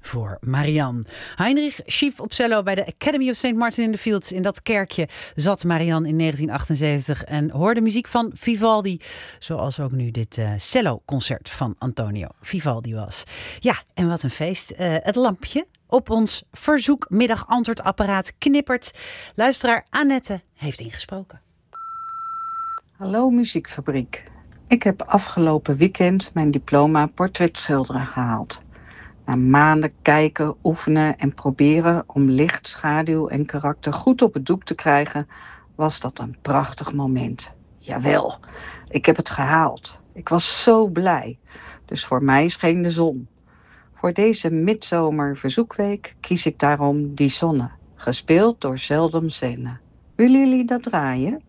voor Marianne. Heinrich Schief op cello bij de Academy of St. Martin in the Fields. In dat kerkje zat Marianne in 1978 en hoorde muziek van Vivaldi. Zoals ook nu dit cello-concert van Antonio Vivaldi was. Ja, en wat een feest. Het lampje op ons verzoekmiddag-antwoordapparaat knippert. Luisteraar Annette heeft ingesproken. Hallo Muziekfabriek. Ik heb afgelopen weekend mijn diploma portretschilderen gehaald. Na maanden kijken, oefenen en proberen om licht, schaduw en karakter goed op het doek te krijgen, was dat een prachtig moment. Jawel, ik heb het gehaald. Ik was zo blij. Dus voor mij scheen de zon. Voor deze midzomerverzoekweek kies ik daarom Die Zonne, gespeeld door Seldom Zenne. Willen jullie dat draaien?